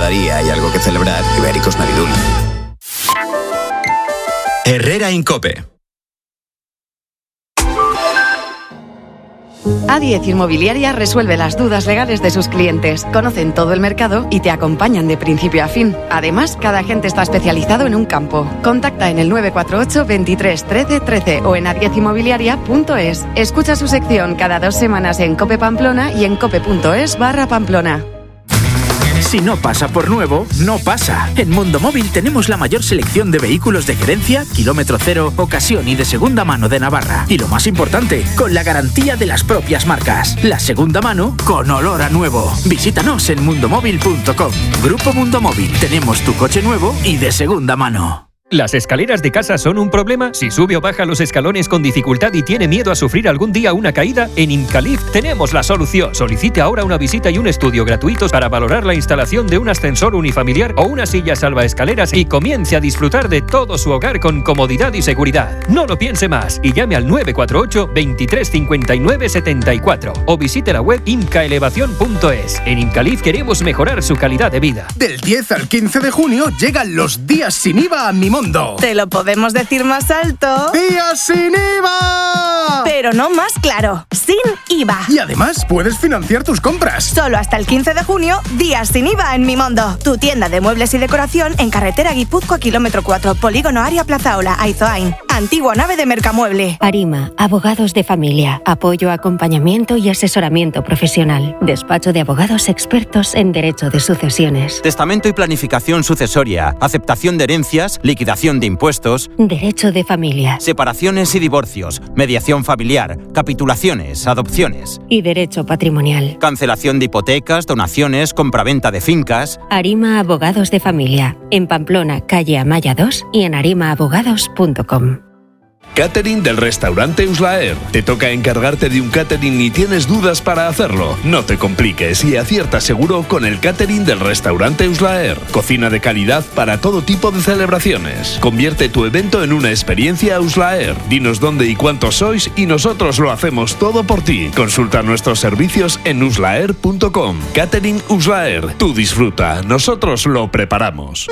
cada día hay algo que celebrar, Ibéricos Navidul. Herrera Incope. A10 Inmobiliaria resuelve las dudas legales de sus clientes. Conocen todo el mercado y te acompañan de principio a fin. Además, cada agente está especializado en un campo. Contacta en el 948 23 13 13 o en a10inmobiliaria.es. Escucha su sección cada 2 semanas en COPE Pamplona y en cope.es/Pamplona. Si no pasa por nuevo, no pasa. En Mundo Móvil tenemos la mayor selección de vehículos de gerencia, kilómetro cero, ocasión y de segunda mano de Navarra. Y lo más importante, con la garantía de las propias marcas. La segunda mano con olor a nuevo. Visítanos en mundomóvil.com. Grupo Mundo Móvil. Tenemos tu coche nuevo y de segunda mano. ¿Las escaleras de casa son un problema? Si sube o baja los escalones con dificultad y tiene miedo a sufrir algún día una caída, en Incalif tenemos la solución. Solicite ahora una visita y un estudio gratuitos para valorar la instalación de un ascensor unifamiliar o una silla salvaescaleras y comience a disfrutar de todo su hogar con comodidad y seguridad. No lo piense más y llame al 948 23 59 74 o visite la web incaelevación.es. En Incalif queremos mejorar su calidad de vida. Del 10 al 15 de junio llegan los días sin IVA a Mi Mundo. Te lo podemos decir más alto. ¡Días sin IVA! Pero no más claro, sin IVA. Y además puedes financiar tus compras. Solo hasta el 15 de junio, días sin IVA en Mi Mundo. Tu tienda de muebles y decoración en carretera Guipúzcoa, kilómetro 4, Polígono Área Plazaola, Aizoain. Antigua nave de Mercamueble. Arima, abogados de familia. Apoyo, acompañamiento y asesoramiento profesional. Despacho de abogados expertos en derecho de sucesiones. Testamento y planificación sucesoria. Aceptación de herencias, liquidación de impuestos. Derecho de familia. Separaciones y divorcios. Mediación familiar. Capitulaciones, adopciones. Y derecho patrimonial. Cancelación de hipotecas, donaciones, compraventa de fincas. Arima, abogados de familia. En Pamplona, calle Amaya 2 y en arimaabogados.com. Catering del restaurante Uslaer. ¿Te toca encargarte de un catering y tienes dudas para hacerlo? No te compliques y acierta seguro con el catering del restaurante Uslaer. Cocina de calidad para todo tipo de celebraciones. Convierte tu evento en una experiencia Uslaer. Dinos dónde y cuántos sois y nosotros lo hacemos todo por ti. Consulta nuestros servicios en uslaer.com. Catering Uslaer. Tú disfruta, nosotros lo preparamos.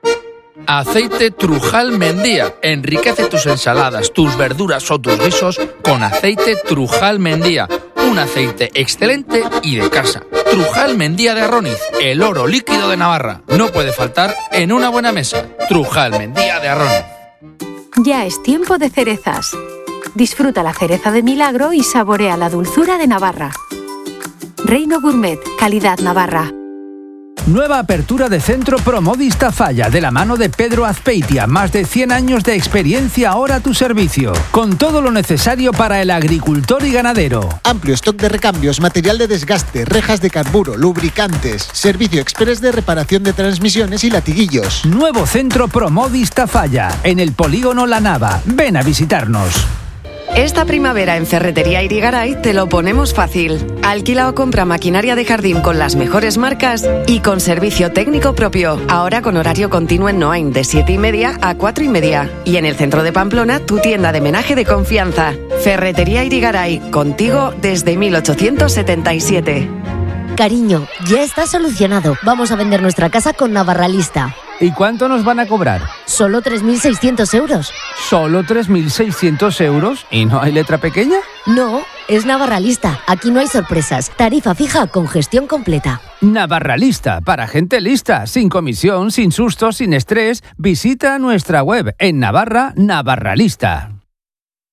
Aceite Trujal Mendía. Enriquece tus ensaladas, tus verduras o tus guisos con aceite Trujal Mendía. Un aceite excelente y de casa. Trujal Mendía de Arroniz, el oro líquido de Navarra. No puede faltar en una buena mesa. Trujal Mendía de Arroniz. Ya es tiempo de cerezas. Disfruta la cereza de Milagro y saborea la dulzura de Navarra. Reino Gourmet, calidad Navarra. Nueva apertura de Centro Promodis Tafalla, de la mano de Pedro Azpeitia. Más de 100 años de experiencia ahora a tu servicio. Con todo lo necesario para el agricultor y ganadero. Amplio stock de recambios, material de desgaste, rejas de carburo, lubricantes. Servicio express de reparación de transmisiones y latiguillos. Nuevo Centro Promodis Tafalla, en el polígono La Nava. Ven a visitarnos. Esta primavera en Ferretería Irigaray te lo ponemos fácil. Alquila o compra maquinaria de jardín con las mejores marcas y con servicio técnico propio. Ahora con horario continuo en Noain de 7:30 a 4:30. Y en el centro de Pamplona, tu tienda de menaje de confianza. Ferretería Irigaray, contigo desde 1877. Cariño, ya está solucionado. Vamos a vender nuestra casa con Navarralista. ¿Y cuánto nos van a cobrar? Solo 3.600 euros. ¿Solo 3.600 euros? ¿Y no hay letra pequeña? No, es Navarralista. Aquí no hay sorpresas. Tarifa fija con gestión completa. Navarralista, para gente lista, sin comisión, sin sustos, sin estrés. Visita nuestra web en Navarra, Navarralista.